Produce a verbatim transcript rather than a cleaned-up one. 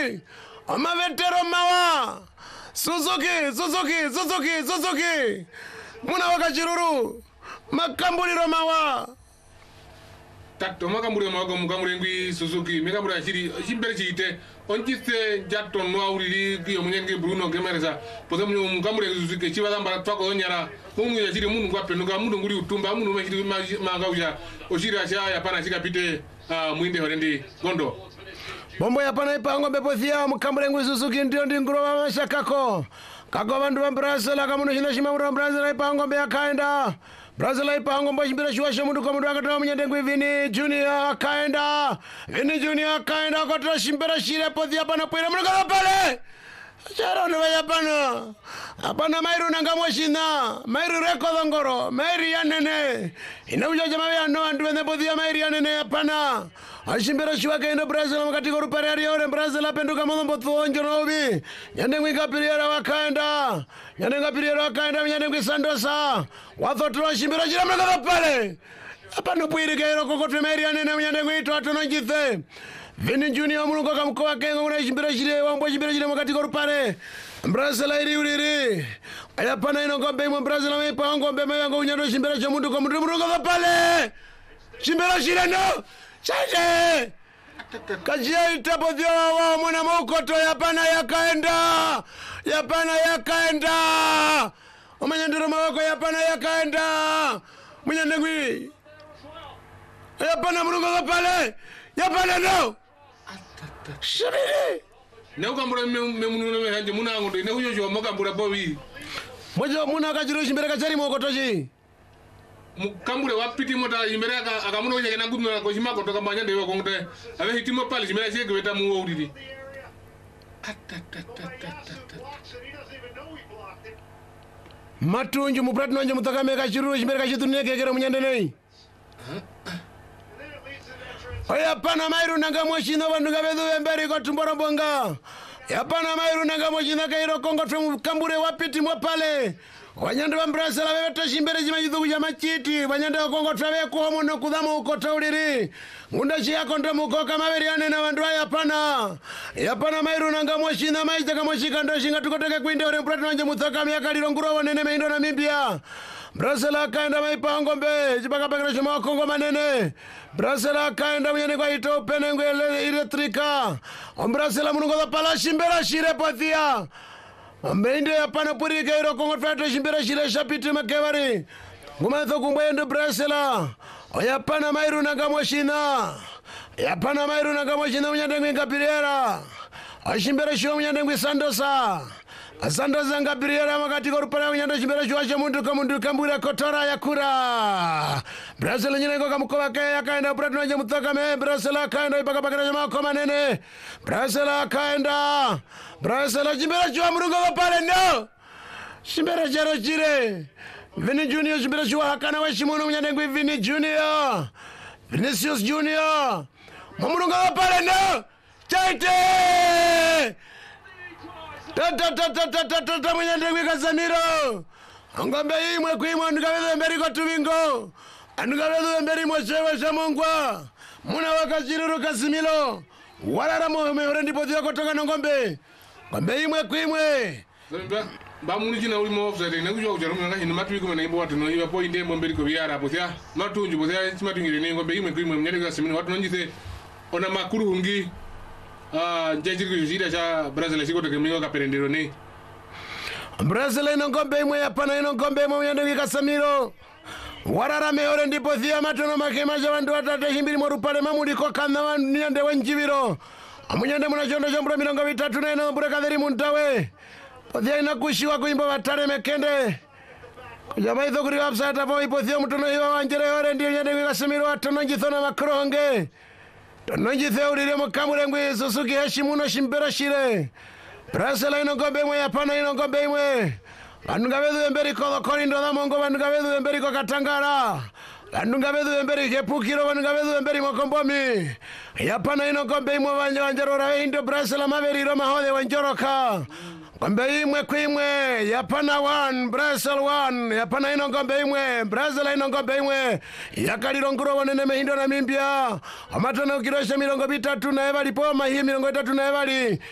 Suzuki amavetero mawa Suzuki Suzuki Suzuki Suzuki muna wakachiruru makambuliro mawa takto makambuliro mawa ko mukambuliro ngwi Suzuki mikambuliro chiri chimbere chite onjitse jatto no awriri giyo munyengi Bruno Gemereza poze mu mukambuliro Suzuki chibaza mbara twako onyara mungu ya chiri mungu ngwape nuka mungu nguri utumba mungu mechiri mangauja oshiri acha yapana chikapite muinde horendi gondo bombo yapana ipango bepothia mukambuliro ngwi Suzuki ndio ndinguro mashakako kako bandu ba Brazil akamuno china shimamura Brazil ipango be akaenda Brazil ipango mbo chimbira shwasho mundu ko mundu akatoa munyande ngwi Vini Junior akaenda Vini Junior akaenda akatoa chimbira shire pothia pana pwira mundu pale charo no yapana apana mairu nangamo shina mairu reko ngoro mairi yanene inauja jamaa ya no andu ene pothia mairi yanene apana ashimbira shwa kaenda Brazil wakati ko rupare ari ore Brazil apenduka mombo tuonjo nobi nyande ngwi kapiriera wakaenda nyande ngapiriera wakaenda nyande ngwi Sandosa wathotra shimbira shira mnaka pale apana pwiri kairo kokotwe mairi yanene nyande ngwi toto nojithe Vini Junior mulungu kamkoa kengo una shimbira shire wambo shimbira shire wakati ko rupare Brazil iri uriri ayapana ino ngombe mo Brazil amepa ngombe mayango unyando shimbira cha mundu ko mundu mulungu pale shimbira shire no Chaje Kajia itapothia wa mwana mokoto yapana yakaenda Yapana yakaenda Omanyandiro mawako yapana yakaenda Munyandengwi Yapana murungo pale Yapana no Shiriri Neukambura memunu mehanje muna ngondo neujojo mokambura bowi Mojo muna kajiro shimbere kachari mokoto ji Kambure wapiti mota imbere aka akamuno nyake na gumna ko shima ko to kambanya de ko ngote ave hitimo pali jimera cheke weta mu wuridi Matunju mu pratno nje mutakame ka chiru shimbere ka chitune kekere munyande nei Oya pana mairu nanga moshino bandu gabedu emberi ko tumboro bonga Yapana mairu nanga moshina kairo kongo tmu kambure wapiti mo pale Wanyanda wa Brazil weta shimbere jimajithu kuja machiti wanyanda kongo trawe ko mono kudamo ukota uliri ngunda chia konde mukoka maberiane na wandu yapana yapana mairu nanga moshina maita kama shikando shinga tukoteke kwinde ore pratno nje muthaka miaka lironguro wonene meindo na Namibia Brazil akaenda maipango mbe jibaka bakira shoma Kongo manene Brazil akaenda mnyane kwa ito penengwe electrika Brazil munungo pala shimbera shire pothia Amende yapana puri kairo Kongo trato shimbera shire shapiti makevari Ngumatho kumbayendo Brazil Oyapana mairu nagamoshina Yapana mairu nagamoshina mnyandengwe ngapiriera Ashimbera shio mnyandengwe Sandosa Sandosa ngapiriera makati korupana mnyanda shimbera shio asha mundu kamundu kambura kotora yakura Brazil nyine kwa mkoba kaya kaenda Prato nanje mutoka me Brazil kaenda ipaka pakira jama koma nene Brazil kaenda Brazil shimbera shio murungo pale no Shimbera jaro jire Vini Junior shimbera shio hakana wa shimono mnyandengwe Vini Junior Vinicius Junior Mamurungo pale no Chaite Tata tata tata tata munyandengwe Casemiro Angombe imwe kuimwe ndikabezo mberi kwa tubingo Andukabezo mberi moshewe shamongwa Muna wakashiruru Casemiro Walara mohe ndipo thiyo kotoka na ngombe Ngombe imwe kuimwe Ba muni jina uli mo offside na kujua kujarumu nga hinu matu iko na imbo watu no iwa po inde mo mberi ko biara pothia matunju pothia chimatungire ne ngombe imwe kuimwe mnyandengwe Casemiro watu nonjithe ona makuru hungi Ah, jeji kujida cha Brazil siko tekemiko kaperendero ne. Brazil ino ngombe imwe yapana ino ngombe imwe mnyandengwe Casemiro Warara meore ndipo thia matono makema ja wandu watate himbiri morupale mamuli ko kana wanyande wenjibiro Amunyande muna chondo chombro mirongo vitatu na ino mbure kadheri muntawe Pothia inakushiwa kuimba watare mekende Kujama itho kuri website hapo ipo thia mtono hiwa wanjere yore ndiyo mnyandengwe Casemiro watono njithona makronge Tononji theurire mukamure ngwe Suzuki Hashimuno shimbera shire Brazil ino ngombe imwe yapana ino ngombe imwe Vanungabedu emberi ko korindo da mongo vanungabedu emberi ko Katangara Vanungabedu emberi kepukiro vanungabedu emberi mokombomi Yapana ino ngombe imwe vanja vanjarora indo Brazil maveriro mahode wanjoroka Ngombe imwe kuimwe yapana one Brazil one yapana ino ngombe imwe Brazil ino ngombe imwe yakaliro nguro wanene mehindo na Namibia amatana ukirosha mirongo bitatu na ebali po mahi mirongo itatu na ebali